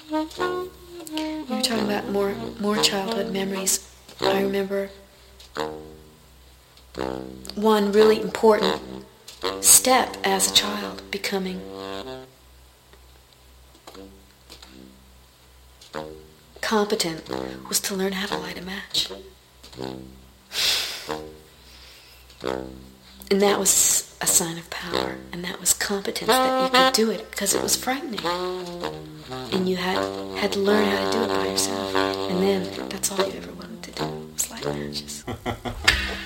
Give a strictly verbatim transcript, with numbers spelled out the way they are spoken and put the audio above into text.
You were talking about more more childhood memories. I remember one really important step as a child becoming competent was to learn how to light a match. And that was a sign of power, and that was competence that you could do it, because it was frightening. And you had had to learn how to do it by yourself. And then that's all you ever wanted to do was light matches.